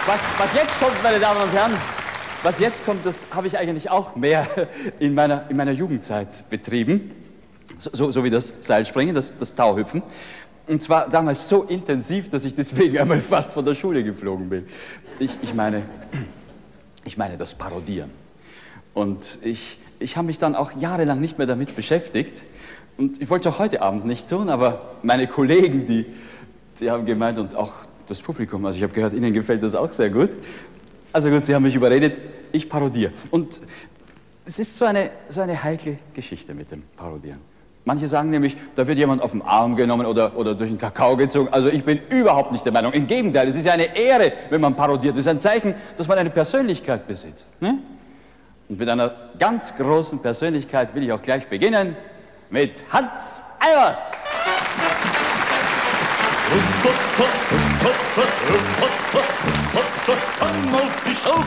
Was jetzt kommt, meine Damen und Herren, was jetzt kommt, das habe ich eigentlich auch mehr in meiner Jugendzeit betrieben. So wie das Seilspringen, das Tauhüpfen. Und zwar damals so intensiv, dass ich deswegen einmal fast von der Schule geflogen bin. Ich meine das Parodieren. Und ich habe mich dann auch jahrelang nicht mehr damit beschäftigt. Und ich wollte es auch heute Abend nicht tun, aber meine Kollegen, die haben gemeint und auch das Publikum, also ich habe gehört, Ihnen gefällt das auch sehr gut. Also gut, Sie haben mich überredet, ich parodiere. Und es ist so eine heikle Geschichte mit dem Parodieren. Manche sagen nämlich, da wird jemand auf den Arm genommen oder durch den Kakao gezogen. Also ich bin überhaupt nicht der Meinung. Im Gegenteil, es ist ja eine Ehre, wenn man parodiert. Es ist ein Zeichen, dass man eine Persönlichkeit besitzt. Ne? Und mit einer ganz großen Persönlichkeit will ich auch gleich beginnen. Mit Hans Eilers. Komm auf die Schau.